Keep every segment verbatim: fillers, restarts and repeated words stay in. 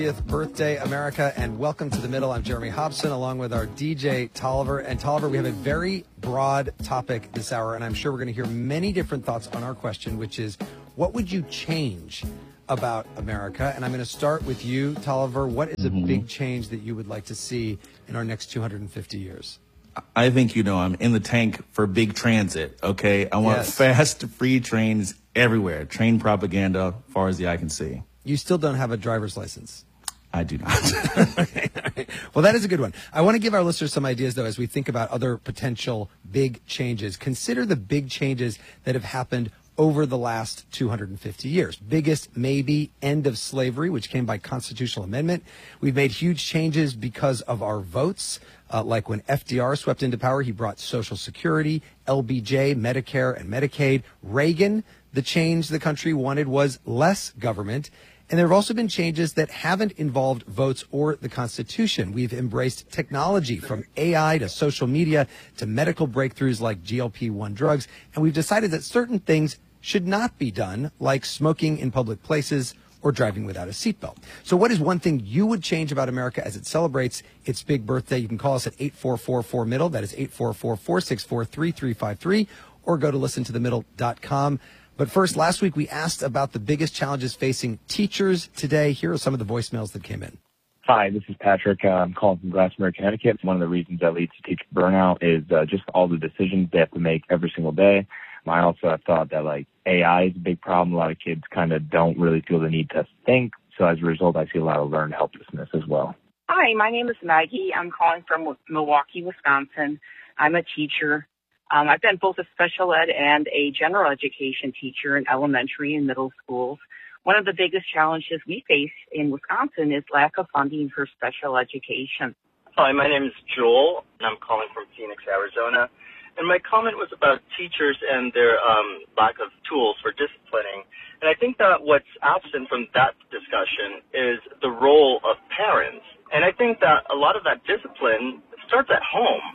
fiftieth birthday, America, and welcome to The Middle. I'm Jeremy Hobson, along with our D J Tolliver. And Tolliver, we have a very broad topic this hour, and I'm sure we're going to hear many different thoughts on our question, which is, what would you change about America? And I'm going to start with you, Tolliver. What is a mm-hmm. big change that you would like to see in our next two hundred fifty years? I think, you know, I'm in the tank for big transit, okay? I want yes. fast, free trains everywhere. Train propaganda far as the eye can see. You still don't have a driver's license. I do not. Okay, all right. Well, that is a good one. I want to give our listeners some ideas, though, as we think about other potential big changes. Consider the big changes that have happened over the last two hundred fifty years. Biggest, maybe, end of slavery, which came by constitutional amendment. We've made huge changes because of our votes. Uh, like when F D R swept into power, he brought Social Security, L B J, Medicare, and Medicaid. Reagan, the change the country wanted was less government. And there have also been changes that haven't involved votes or the Constitution. We've embraced technology, from A I to social media to medical breakthroughs like G L P one drugs. And we've decided that certain things should not be done, like smoking in public places or driving without a seatbelt. So what is one thing you would change about America as it celebrates its big birthday? You can call us at eight four four four middle. That is eight four four, four six four, three three five three, or go to listen to the middle dot com. But first, last week we asked about the biggest challenges facing teachers today. Here are some of the voicemails that came in. Hi, this is Patrick. Uh, I'm calling from Glassmere, Connecticut. One of the reasons that leads to teacher burnout is uh, just all the decisions they have to make every single day. I also have thought that, like, A I is a big problem. A lot of kids kind of don't really feel the need to think. So as a result, I see a lot of learned helplessness as well. Hi, my name is Maggie. I'm calling from Milwaukee, Wisconsin. I'm a teacher. Um, I've been both a special ed and a general education teacher in elementary and middle schools. One of the biggest challenges we face in Wisconsin is lack of funding for special education. Hi, my name is Joel, and I'm calling from Phoenix, Arizona. And my comment was about teachers and their um, lack of tools for disciplining. And I think that what's absent from that discussion is the role of parents. And I think that a lot of that discipline starts at home.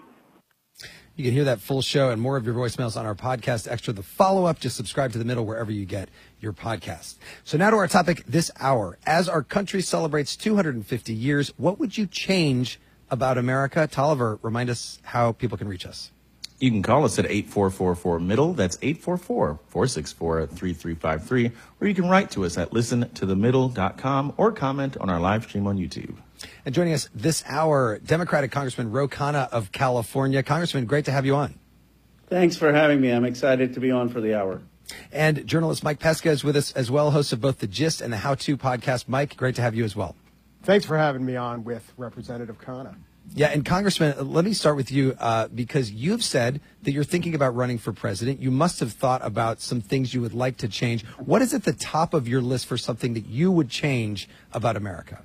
You can hear that full show and more of your voicemails on our podcast extra, The Follow-Up. Just subscribe to The Middle wherever you get your podcast. So now to our topic this hour. As our country celebrates two hundred fifty years, what would you change about America? Tolliver, remind us how people can reach us. You can call us at eight four four four middle. That's eight four four, four six four, three three five three. Or you can write to us at listen to the middle dot com or comment on our live stream on YouTube. And joining us this hour, Democratic Congressman Ro Khanna of California. Congressman, great to have you on. Thanks for having me. I'm excited to be on for the hour. And journalist Mike Pesca is with us as well, host of both The Gist and the How To podcast. Mike, great to have you as well. Thanks for having me on with Representative Khanna. Yeah, and Congressman, let me start with you uh, because you've said that you're thinking about running for president. You must have thought about some things you would like to change. What is at the top of your list for something that you would change about America?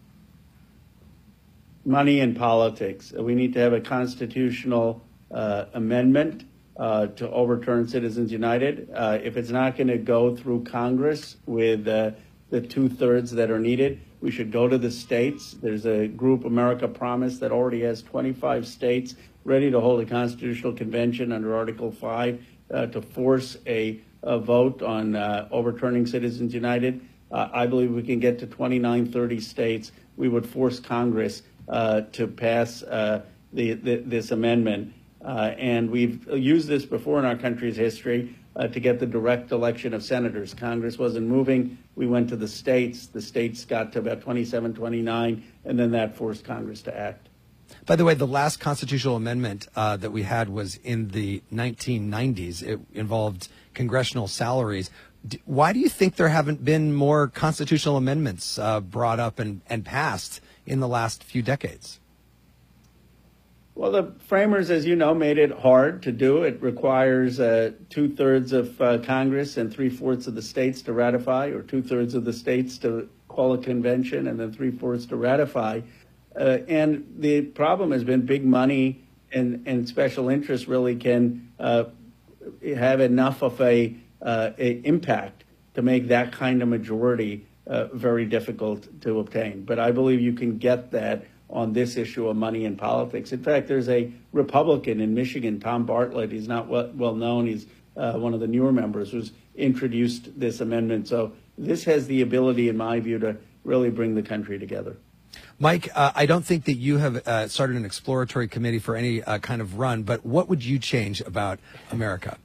Money in politics. We need to have a constitutional uh, amendment uh, to overturn Citizens United. Uh, if it's not going to go through Congress with uh, the two-thirds that are needed, we should go to the states. There's a group, America Promise, that already has twenty-five states ready to hold a constitutional convention under Article five uh, to force a, a vote on uh, overturning Citizens United. Uh, I believe we can get to twenty-nine, thirty states. We would force Congress uh, to pass uh, the, the, this amendment. Uh, and we've used this before in our country's history. Uh, to get the direct election of senators. Congress wasn't moving. We went to the states. The states got to about twenty-seven, twenty-nine, and then that forced Congress to act. By the way, the last constitutional amendment uh, that we had was in the nineteen nineties. It involved congressional salaries. D- why do you think there haven't been more constitutional amendments uh, brought up and, and passed in the last few decades? Well, the framers, as you know, made it hard to do. It requires uh, two-thirds of uh, Congress and three-fourths of the states to ratify, or two-thirds of the states to call a convention and then three-fourths to ratify. Uh, and the problem has been big money and, and special interests really can uh, have enough of a, uh, a impact to make that kind of majority uh, very difficult to obtain. But I believe you can get that on this issue of money in politics. In fact, there's a Republican in Michigan, Tom Bartlett. He's not well, well known. He's uh, one of the newer members who's introduced this amendment. So this has the ability, in my view, to really bring the country together. Mike, uh, I don't think that you have uh, started an exploratory committee for any uh, kind of run, but what would you change about America?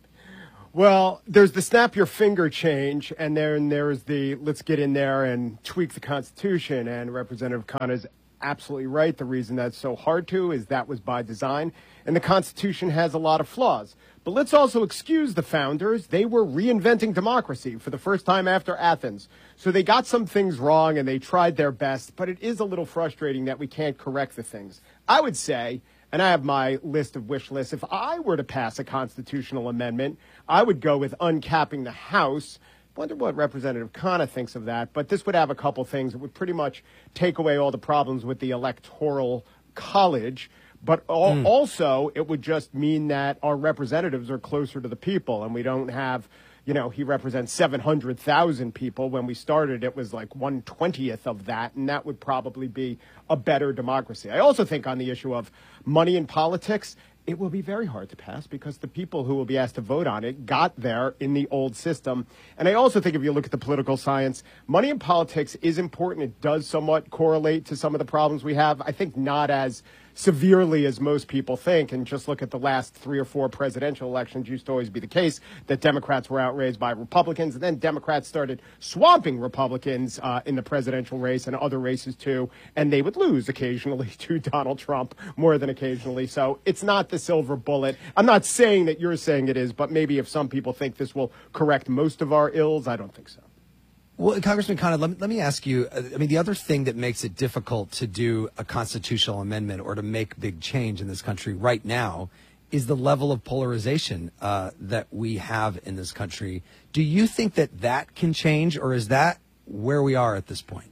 Well, there's the snap your finger change, and then there's the let's get in there and tweak the Constitution. And Representative Khanna is absolutely right. The reason that's so hard to is that was by design, and the Constitution has a lot of flaws. But let's also excuse the founders. They were reinventing democracy for the first time after Athens. So they got some things wrong, and they tried their best, but it is a little frustrating that we can't correct the things. I would say, and I have my list of wish lists, if I were to pass a constitutional amendment, I would go with uncapping the House. Wonder what Representative Khanna thinks of that, but this would have a couple things. It would pretty much take away all the problems with the Electoral College, but al- mm. also it would just mean that our representatives are closer to the people, and we don't have, you know, he represents seven hundred thousand people. When we started, it was like one twentieth of that, and that would probably be a better democracy. I also think on the issue of money in politics, it will be very hard to pass because the people who will be asked to vote on it got there in the old system. And I also think if you look at the political science, money in politics is important. It does somewhat correlate to some of the problems we have. I think not as severely as most people think. And just look at the last three or four presidential elections. Used to always be the case that Democrats were outraised by Republicans. And then Democrats started swamping Republicans uh, in the presidential race and other races too. And they would lose occasionally to Donald Trump, more than occasionally. So it's not the silver bullet. I'm not saying that you're saying it is, but maybe if some people think this will correct most of our ills, I don't think so. Well, Congressman Khanna, let me, let me ask you, uh, I mean, the other thing that makes it difficult to do a constitutional amendment or to make big change in this country right now is the level of polarization uh, that we have in this country. Do you think that that can change, or is that where we are at this point?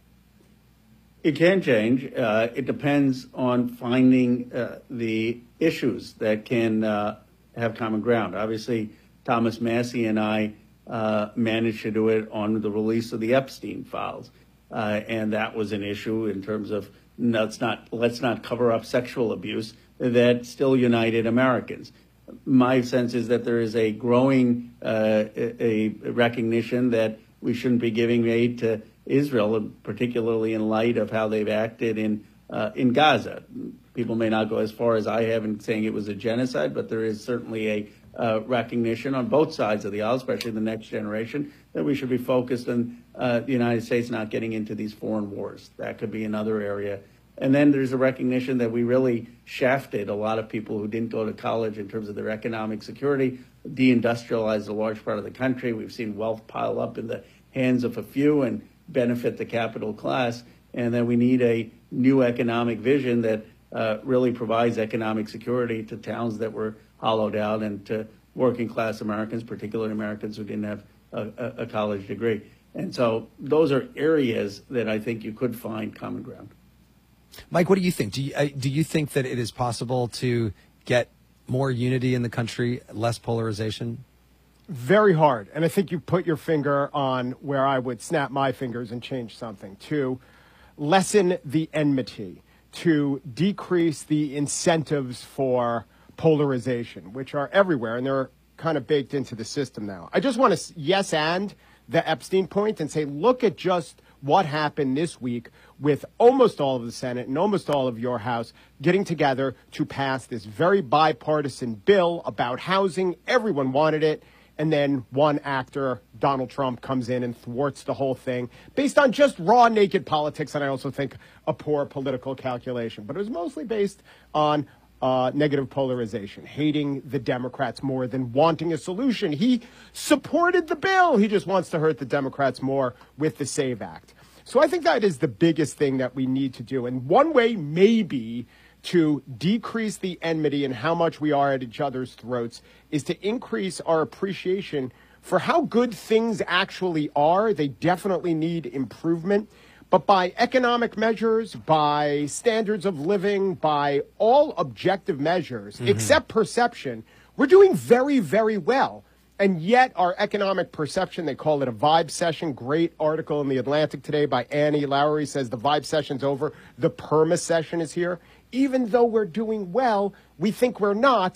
It can change. Uh, it depends on finding uh, the issues that can uh, have common ground. Obviously, Thomas Massie and I Uh, managed to do it on the release of the Epstein files, uh, and that was an issue in terms of let's not let's not cover up sexual abuse that still united Americans. My sense is that there is a growing uh, a, a recognition that we shouldn't be giving aid to Israel, particularly in light of how they've acted in uh, in Gaza. People may not go as far as I have in saying it was a genocide, but there is certainly a Uh, recognition on both sides of the aisle, especially the next generation, that we should be focused on uh, the United States not getting into these foreign wars. That could be another area. And then there's a recognition that we really shafted a lot of people who didn't go to college in terms of their economic security, deindustrialized a large part of the country. We've seen wealth pile up in the hands of a few and benefit the capital class. And then we need a new economic vision that uh, really provides economic security to towns that were hollowed out and to working class Americans, particularly Americans who didn't have a, a, a college degree. And so those are areas that I think you could find common ground. Mike, what do you think? Do you, uh, do you think that it is possible to get more unity in the country, less polarization? Very hard. And I think you put your finger on where I would snap my fingers and change something. To lessen the enmity, to decrease the incentives for polarization, which are everywhere, and they're kind of baked into the system now. I just want to yes and the Epstein point and say, look at just what happened this week with almost all of the Senate and almost all of your House getting together to pass this very bipartisan bill about housing. Everyone wanted it. And then one actor, Donald Trump, comes in and thwarts the whole thing based on just raw, naked politics, and I also think a poor political calculation. But it was mostly based on Uh, negative polarization, hating the Democrats more than wanting a solution. He supported the bill. He just wants to hurt the Democrats more with the SAVE Act. So I think that is the biggest thing that we need to do. And one way maybe to decrease the enmity and how much we are at each other's throats is to increase our appreciation for how good things actually are. They definitely need improvement. But by economic measures, by standards of living, by all objective measures, mm-hmm. except perception, we're doing very, very well. And yet our economic perception, they call it a vibe session. Great article in The Atlantic today by Annie Lowry says the vibe session's over. The perma session is here. Even though we're doing well, we think we're not.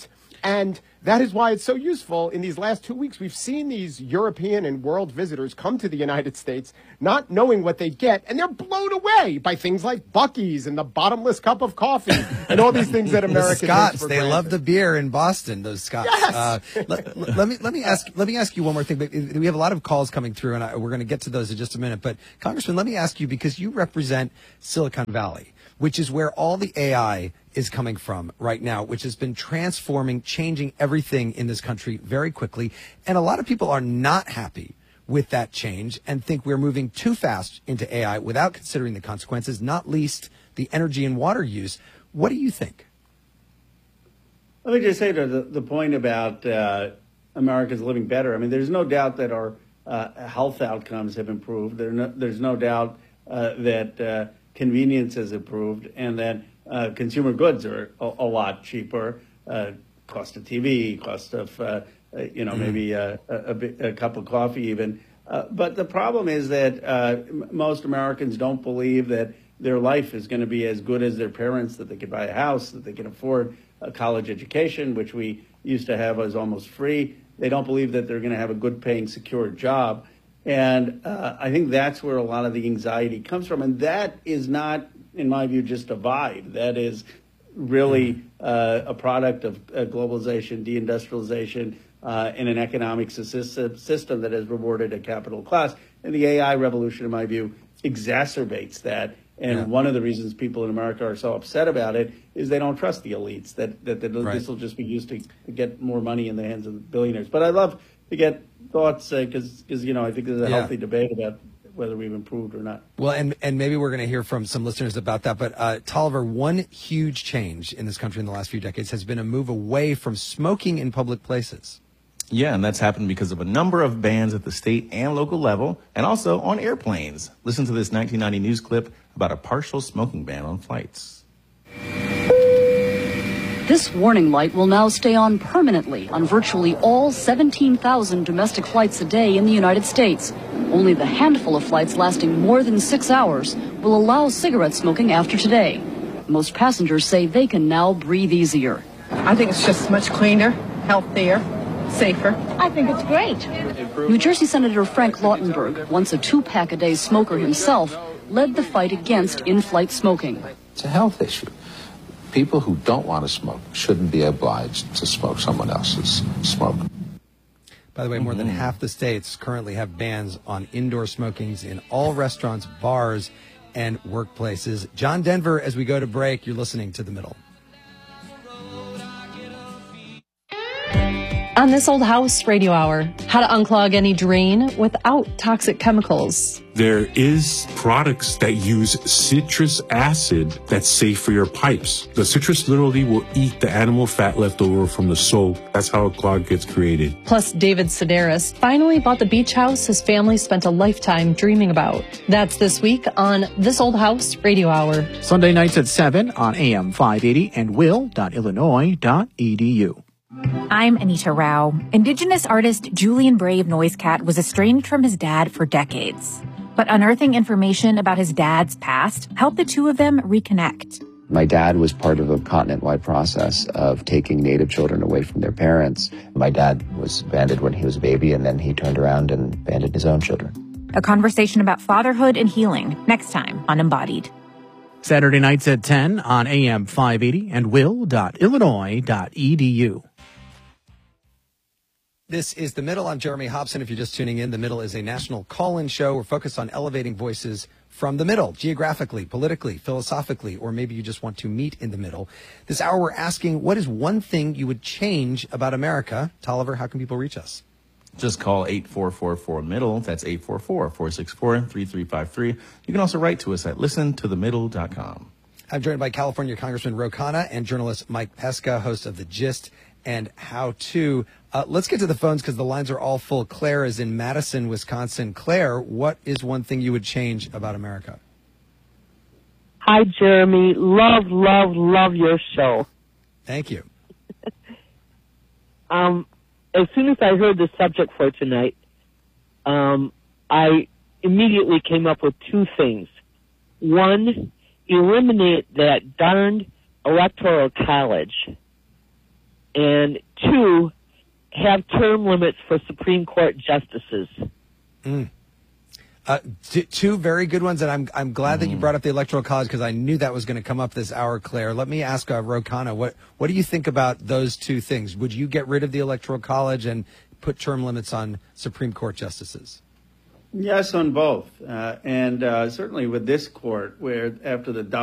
And that is why it's so useful. In these last two weeks, we've seen these European and world visitors come to the United States not knowing what they get, and they're blown away by things like Buc-ee's and the bottomless cup of coffee and all these things that America the Scots, takes for they granted. love the beer in Boston, those Scots. Yes. Uh, let, let me let me ask let me ask you one more thing. But we have a lot of calls coming through, and I, we're going to get to those in just a minute. But Congressman, let me ask you, because you represent Silicon Valley, which is where all the A I is coming from right now, which has been transforming, changing everything in this country very quickly. And a lot of people are not happy with that change and think we're moving too fast into A I without considering the consequences, not least the energy and water use. What do you think? Let me just say to the, the point about uh, Americans living better. I mean, there's no doubt that our uh, health outcomes have improved. There no, there's no doubt uh, that uh, convenience has improved, and that uh, consumer goods are a, a lot cheaper. Uh, cost of T V, cost of uh, uh, you know mm. maybe a, a, a cup of coffee even. Uh, but the problem is that uh, m- most Americans don't believe that their life is going to be as good as their parents, that they can buy a house, that they can afford a college education, which we used to have as almost free. They don't believe that they're going to have a good paying, secure job. And uh, I think that's where a lot of the anxiety comes from. And that is not, in my view, just a vibe. That is really uh, a product of uh, globalization, deindustrialization, uh, and an economic system, system that has rewarded a capital class. And the A I revolution, in my view, exacerbates that. And yeah. one of the reasons people in America are so upset about it is they don't trust the elites, that, that, that right. this will just be used to, to get more money in the hands of the billionaires. But I'd love to get thoughts, because, uh, you know, I think there's a yeah. healthy debate about whether we've improved or not. Well, and, and maybe we're going to hear from some listeners about that. But, uh, Tolliver, one huge change in this country in the last few decades has been a move away from smoking in public places. Yeah, and that's happened because of a number of bans at the state and local level, and also on airplanes. Listen to this nineteen ninety news clip about a partial smoking ban on flights. This warning light will now stay on permanently on virtually all seventeen thousand domestic flights a day in the United States. Only the handful of flights lasting more than six hours will allow cigarette smoking after today. Most passengers say they can now breathe easier. I think it's just much cleaner, healthier, safer. I think it's great. New Jersey Senator Frank Lautenberg, once a two-pack-a-day smoker himself, led the fight against in-flight smoking. It's a health issue. People who don't want to smoke shouldn't be obliged to smoke someone else's smoke. By the way, more than half the states currently have bans on indoor smokings in all restaurants, bars, and workplaces. John Denver, as we go to break, you're listening to The Middle. On This Old House Radio Hour, how to unclog any drain without toxic chemicals. There is products that use citrus acid that's safe for your pipes. The citrus literally will eat the animal fat left over from the soap. That's how a clog gets created. Plus, David Sedaris finally bought the beach house his family spent a lifetime dreaming about. That's this week on This Old House Radio Hour. Sunday nights at seven on A M five eighty and will dot illinois dot e d u. I'm Anita Rao. Indigenous artist Julian Brave Noisecat was estranged from his dad for decades. But unearthing information about his dad's past helped the two of them reconnect. My dad was part of a continent-wide process of taking Native children away from their parents. My dad was banded when he was a baby, and then he turned around and banded his own children. A conversation about fatherhood and healing next time on Embodied. Saturday nights at ten on A M five eighty and will dot illinois dot e d u. This is The Middle. I'm Jeremy Hobson. If you're just tuning in, The Middle is a national call-in show. We're focused on elevating voices from the middle, geographically, politically, philosophically, or maybe you just want to meet in the middle. This hour, we're asking, what is one thing you would change about America? Tolliver, how can people reach us? Just call eight four four four middle. That's eight four four, four six four, three three five three. You can also write to us at listen to the middle dot com. I'm joined by California Congressman Ro Khanna and journalist Mike Pesca, host of The Gist and How To. Uh, let's get to the phones because the lines are all full. Claire is in Madison, Wisconsin. Claire, what is one thing you would change about America? Hi, Jeremy. Love, love, love your show. Thank you. um, as soon as I heard the subject for tonight, um, I immediately came up with two things. One, eliminate that darned electoral college. and two, have term limits for Supreme Court justices. Mm. Uh, t- two very good ones, and I'm I'm glad that you brought up the Electoral College because I knew that was going to come up this hour, Claire. Let me ask uh, Ro Khanna, what what do you think about those two things? Would you get rid of the Electoral College and put term limits on Supreme Court justices? Yes, on both, uh, and uh, certainly with this court, where after the